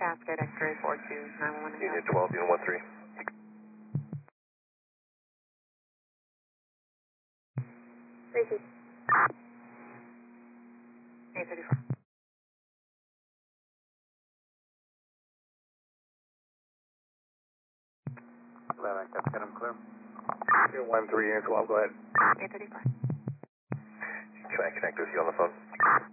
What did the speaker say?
Cascade X-ray 42911. Unit 12, Unit 13. Tracy. 834. Get him clear. Unit 13, Unit 12, go ahead. 835. Can I connect with you on the phone?